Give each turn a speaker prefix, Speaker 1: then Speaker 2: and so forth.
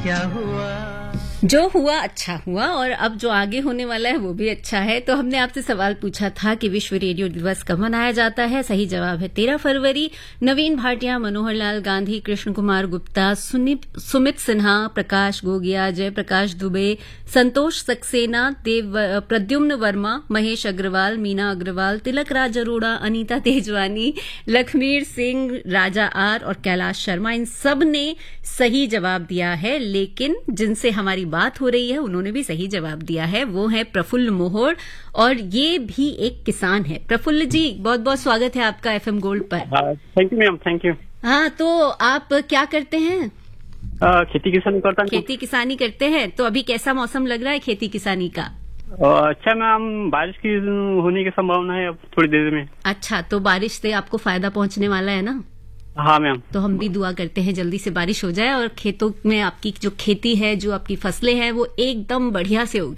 Speaker 1: क्या हुआ?
Speaker 2: जो हुआ अच्छा हुआ और अब जो आगे होने वाला है वो भी अच्छा है। तो हमने आपसे सवाल पूछा था कि विश्व रेडियो दिवस कब मनाया जाता है। सही जवाब है 13 फरवरी। नवीन भाटिया, मनोहर लाल गांधी, कृष्ण कुमार गुप्ता, सुमित सिन्हा, प्रकाश गोगिया, जयप्रकाश दुबे, संतोष सक्सेना, प्रद्युम्न वर्मा, महेश अग्रवाल, मीना अग्रवाल, तिलक राज अरोड़ा, अनीता तेजवानी, लखमीर सिंह, राजा आर और कैलाश शर्मा, इन सब ने सही जवाब दिया है। लेकिन जिनसे हमारी बात हो रही है उन्होंने भी सही जवाब दिया है, वो है प्रफुल्ल मोहोड़ और ये भी एक किसान है। प्रफुल्ल जी, बहुत बहुत स्वागत है आपका एफएम गोल्ड पर।
Speaker 3: Thank you ma'am, thank you.
Speaker 2: हाँ, तो आप क्या करते हैं?
Speaker 3: खेती किसानी करता हूँ।
Speaker 2: खेती किसानी करते हैं, तो अभी कैसा मौसम लग रहा है खेती किसानी का?
Speaker 3: अच्छा मैम, बारिश की होने की संभावना है अब थोड़ी देर में।
Speaker 2: अच्छा, तो बारिश से आपको फायदा पहुंचने वाला है ना?
Speaker 3: हाँ मैम।
Speaker 2: तो हम भी दुआ करते हैं जल्दी से बारिश हो जाए और खेतों में आपकी जो खेती है, जो आपकी फसलें हैं, वो एकदम बढ़िया से होगी।